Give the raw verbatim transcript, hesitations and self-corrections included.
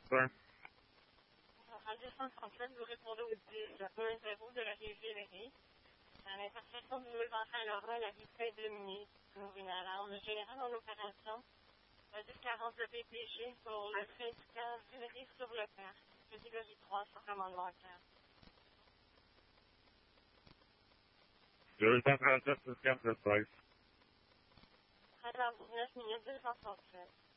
matin. En deux cent trente-sept, vous répondez au dix, un zéro de la rue Générie. À l'intersection du Boulevard Laura, la rue Saint-Denis. Pour une alarme générale en opération. Le dix quarante de P P G pour le syndicat Générie sur le parc. Catégorie trois sur commande bancaire. deux cent trente-sept, six cent quatre-vingt-seize. treize heures dix-neuf minutes, deux cent trente-sept.